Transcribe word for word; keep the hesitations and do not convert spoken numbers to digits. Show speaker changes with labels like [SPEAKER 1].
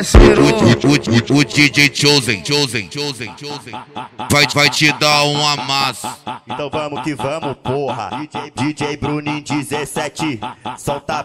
[SPEAKER 1] O, o, o D J Chosen, Chosen, Chosen, Chosen vai, vai te dar um amasso.
[SPEAKER 2] Então vamos que vamos, porra. D J, D J Bruninho dezessete, solta